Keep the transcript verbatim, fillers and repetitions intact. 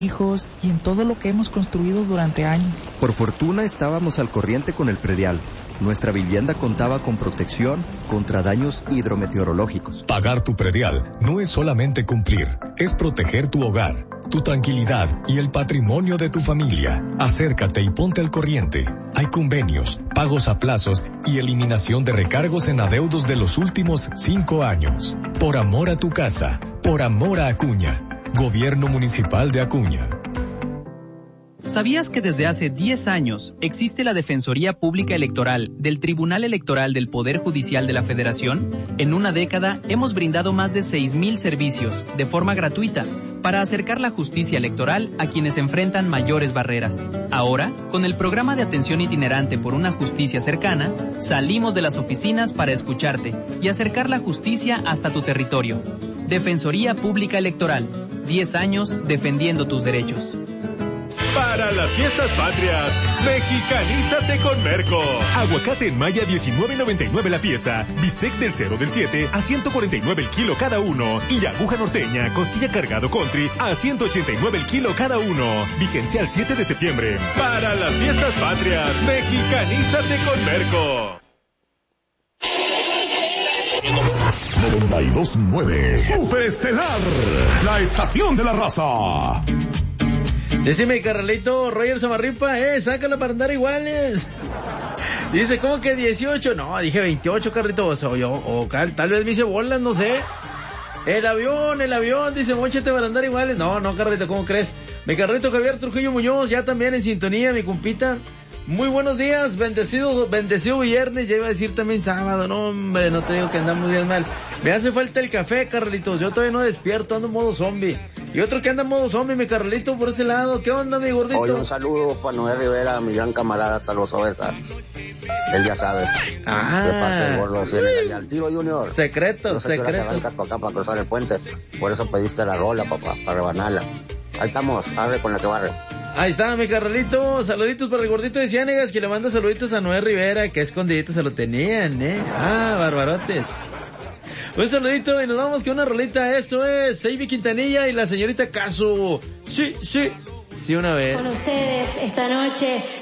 hijos y en todo lo que hemos construido durante años. Por fortuna estábamos al corriente con el predial. Nuestra vivienda contaba con protección contra daños hidrometeorológicos. Pagar tu predial no es solamente cumplir, es proteger tu hogar, tu tranquilidad y el patrimonio de tu familia. Acércate y ponte al corriente. Hay convenios, pagos a plazos y eliminación de recargos en adeudos de los últimos cinco años. Por amor a tu casa, por amor a Acuña. Gobierno Municipal de Acuña. ¿Sabías que desde hace diez años existe la Defensoría Pública Electoral del Tribunal Electoral del Poder Judicial de la Federación? En una década hemos brindado más de seis mil servicios de forma gratuita para acercar la justicia electoral a quienes enfrentan mayores barreras. Ahora, con el programa de atención itinerante por una justicia cercana, salimos de las oficinas para escucharte y acercar la justicia hasta tu territorio. Defensoría Pública Electoral, diez años defendiendo tus derechos. Para las fiestas patrias, mexicanízate con Merco. Aguacate en maya diecinueve noventa y nueve la pieza, bistec del cero del siete a ciento cuarenta y nueve el kilo cada uno y aguja norteña, costilla cargado country a ciento ochenta y nueve el kilo cada uno. Vigencia el siete de septiembre. Para las fiestas patrias, mexicanízate con Merco. noventa y dos nueve Superestelar, la estación de la raza. Decime, Carlito, Roger Samarripa, eh, sácalo para andar iguales. Dice, ¿cómo que dieciocho? No, dije veintiocho, Carlito, o, sea, o, yo, o tal, tal vez me hice bolas, no sé. El avión, el avión, dice, móchate para andar iguales. No, no, Carlito, ¿cómo crees? Mi Carlito Javier Trujillo Muñoz, ya también en sintonía, mi compita. Muy buenos días, bendecido, bendecido viernes, ya iba a decir también sábado, no hombre, no te digo que andamos bien mal. Me hace falta el café, Carlitos, yo todavía no despierto, ando en modo zombie. Y otro que anda en modo zombie, mi Carlito, por ese lado, ¿qué onda, mi gordito? Oye, un saludo para Noé Rivera, mi gran camarada, saludos a esa. Él ya sabe. Ah. De parte del gordo, así, en el tiro, Junior. Secretos, no sé secretos. Para acá para cruzar el puente, por eso pediste la rola, papá, para rebanarla. Ahí estamos, arre con la que barre. Ahí está, mi Carlito, saluditos para el gordito de Ciénegas, que le manda saluditos a Noé Rivera, que escondidito se lo tenían, eh. Ah, barbarotes. Un saludito y nos vamos con una rolita. Esto es Seiby Quintanilla y la señorita Casu. Sí, sí, sí una vez. Con ustedes esta noche